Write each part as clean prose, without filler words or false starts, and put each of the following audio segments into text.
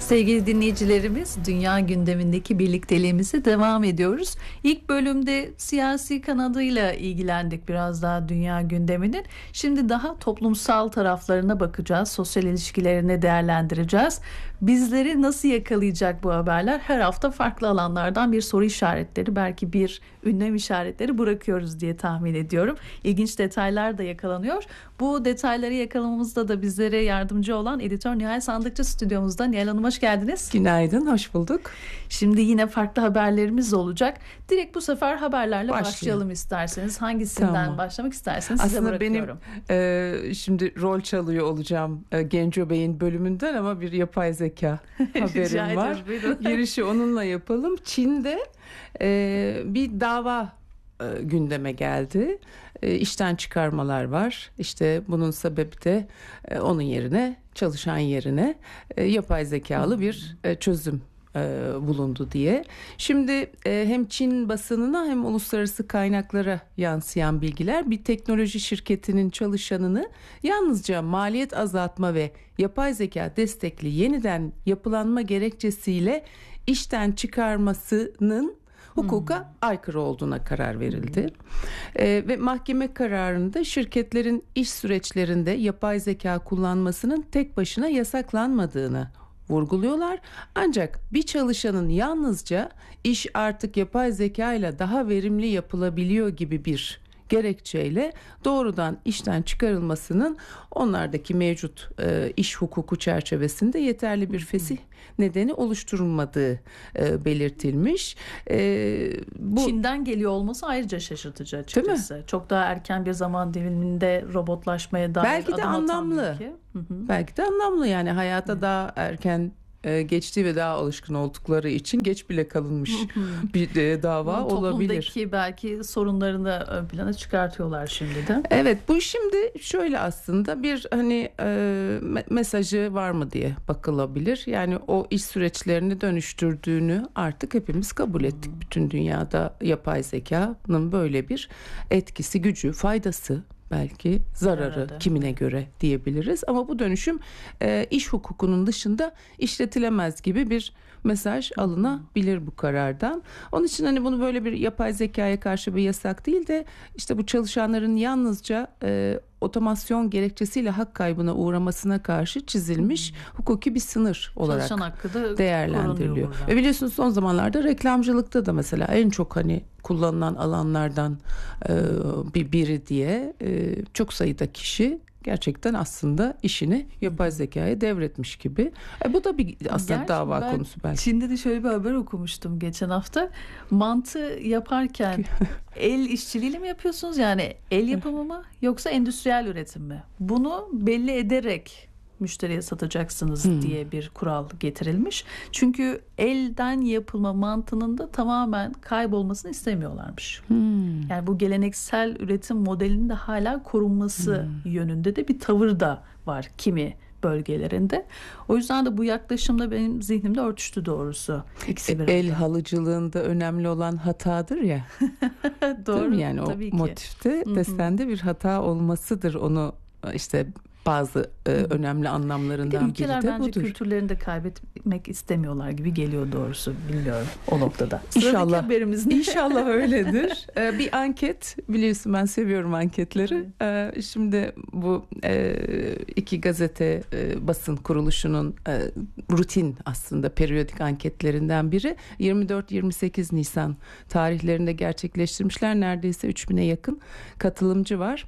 Sevgili dinleyicilerimiz, dünya gündemindeki birlikteliğimize devam ediyoruz. İlk bölümde siyasi kanadıyla ilgilendik, biraz daha dünya gündeminin. Şimdi daha toplumsal taraflarına bakacağız, sosyal ilişkilerini değerlendireceğiz. Bizleri nasıl yakalayacak bu haberler? Her hafta farklı alanlardan bir soru işaretleri, belki bir ünlem işaretleri bırakıyoruz diye tahmin ediyorum. İlginç detaylar da yakalanıyor. Bu detayları yakalamamızda da bizlere yardımcı olan editör Nihal Sandıkçı stüdyomuzda. Nihal Hanım, hoş geldiniz. Günaydın, hoş bulduk. Şimdi yine farklı haberlerimiz olacak. Direkt bu sefer haberlerle başlayalım isterseniz. Hangisinden başlamak isterseniz size aslında bırakıyorum. Benim şimdi rol çalıyor olacağım Genco Bey'in bölümünden ama bir yapay zeka haberim var. Girişi onunla yapalım. Çin'de bir dava gündeme geldi. İşten çıkarmalar var. İşte bunun sebebi de onun yerine, çalışan yerine yapay zekalı bir çözüm bulundu diye. Şimdi hem Çin basınına hem uluslararası kaynaklara yansıyan bilgiler, bir teknoloji şirketinin çalışanını yalnızca maliyet azaltma ve yapay zeka destekli yeniden yapılanma gerekçesiyle işten çıkarmasının hukuka aykırı olduğuna karar verildi. Ve mahkeme kararında şirketlerin iş süreçlerinde yapay zeka kullanmasının tek başına yasaklanmadığını vurguluyorlar. Ancak bir çalışanın yalnızca iş artık yapay zeka ile daha verimli yapılabiliyor gibi bir gerekçeyle doğrudan işten çıkarılmasının onlardaki mevcut iş hukuku çerçevesinde yeterli bir fesih nedeni oluşturulmadığı belirtilmiş. Çin'den geliyor olması ayrıca şaşırtıcı açıkçası. Çok daha erken bir zaman diliminde robotlaşmaya dair belki de anlamlı. Belki de anlamlı, yani hayata daha erken geçtiği ve daha alışkın oldukları için geç bile kalınmış bir dava olabilir. Toplumdaki belki sorunlarını ön plana çıkartıyorlar şimdi de. Evet, bu şimdi şöyle aslında bir mesajı var mı diye bakılabilir. Yani o iş süreçlerini dönüştürdüğünü artık hepimiz kabul ettik. Bütün dünyada yapay zekanın böyle bir etkisi, gücü, faydası, belki zararı kimine göre diyebiliriz. Ama bu dönüşüm iş hukukunun dışında işletilemez gibi bir mesaj alınabilir bu karardan. Onun için hani bunu böyle bir yapay zekaya karşı bir yasak değil de işte bu çalışanların yalnızca otomasyon gerekçesiyle hak kaybına uğramasına karşı çizilmiş hukuki bir sınır olarak değerlendiriliyor. Ve biliyorsunuz son zamanlarda reklamcılıkta da mesela en çok hani kullanılan alanlardan biri diye çok sayıda kişi gerçekten aslında işini yapay zekaya devretmiş gibi. Bu da bir aslında dava konusu belki. Çin'de de şöyle bir haber okumuştum geçen hafta. Mantı yaparken el işçiliğiyle mi yapıyorsunuz? Yani el yapımı mı yoksa endüstriyel üretim mi? Bunu belli ederek müşteriye satacaksınız diye bir kural getirilmiş. Çünkü elden yapılma mantının da tamamen kaybolmasını istemiyorlarmış. Yani bu geleneksel üretim modelinin de hala korunması yönünde de bir tavır da var kimi bölgelerinde. O yüzden de bu yaklaşımda benim zihnimde örtüştü doğrusu. El halıcılığında önemli olan hatadır ya. Doğru. Yani o motifte, desende bir hata olmasıdır, onu işte bazı önemli anlamlarından biri de ülkeler budur. bence kültürlerini de kaybetmek istemiyorlar gibi geliyor doğrusu, bilmiyorum o noktada. İnşallah. Haberimiz ne? İnşallah öyledir. Bir anket, biliyorsun ben seviyorum anketleri. Şimdi bu iki gazete basın kuruluşunun rutin aslında periyodik anketlerinden biri 24-28 Nisan tarihlerinde gerçekleştirmişler. Neredeyse 3000'e yakın katılımcı var.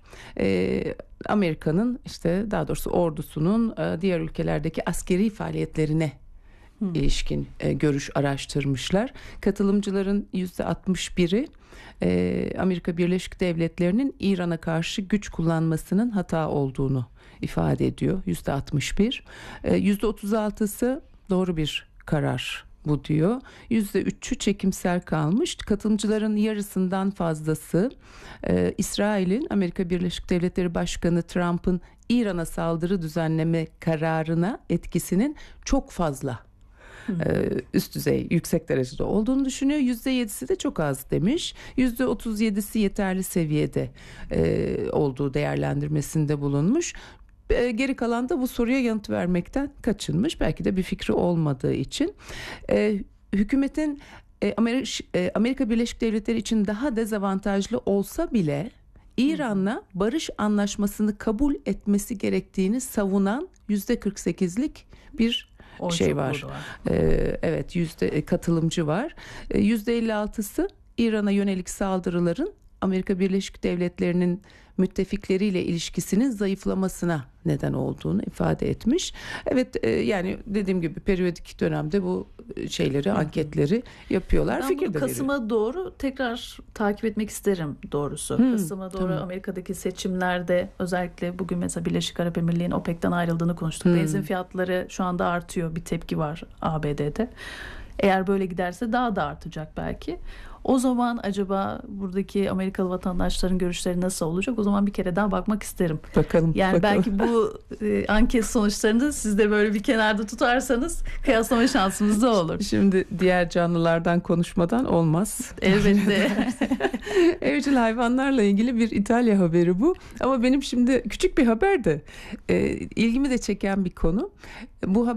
Amerika'nın işte daha doğrusu ordusunun diğer ülkelerdeki askeri faaliyetlerine ilişkin görüş araştırmışlar. Katılımcıların %61'i Amerika Birleşik Devletleri'nin İran'a karşı güç kullanmasının hata olduğunu ifade ediyor. %61. %36'sı doğru bir karar bu diyor. %3'ü çekimser kalmış. Katılımcıların yarısından fazlası İsrail'in Amerika Birleşik Devletleri Başkanı Trump'ın İran'a saldırı düzenleme kararına etkisinin çok fazla üst düzey, yüksek derecede olduğunu düşünüyor. %7'si de çok az demiş. %37'si yeterli seviyede olduğu değerlendirmesinde bulunmuş. Geri kalan da bu soruya yanıt vermekten kaçınmış. Belki de bir fikri olmadığı için. Hükümetin Amerika Birleşik Devletleri için daha dezavantajlı olsa bile İran'la barış anlaşmasını kabul etmesi gerektiğini savunan %48'lik bir şey var. Evet, katılımcı var. %56'sı İran'a yönelik saldırıların Amerika Birleşik Devletleri'nin müttefikleriyle ilişkisinin zayıflamasına neden olduğunu ifade etmiş. Evet, yani dediğim gibi periyodik dönemde bu şeyleri, anketleri yapıyorlar. Ben bunu Kasım'a doğru tekrar takip etmek isterim doğrusu. Kasım'a doğru Amerika'daki seçimlerde, özellikle bugün mesela Birleşik Arap Emirliği'nin OPEC'ten ayrıldığını konuştuk. Benzin fiyatları şu anda artıyor. Bir tepki var ABD'de. Eğer böyle giderse daha da artacak belki. O zaman acaba buradaki Amerikalı vatandaşların görüşleri nasıl olacak? O zaman bir kere daha bakmak isterim. Bakalım. Belki bu anket sonuçlarını siz de böyle bir kenarda tutarsanız kıyaslama şansımız da olur. Şimdi diğer canlılardan konuşmadan olmaz. Elbette. Evcil hayvanlarla ilgili bir İtalya haberi bu. Ama benim şimdi küçük bir haber de ilgimi de çeken bir konu. Bu haber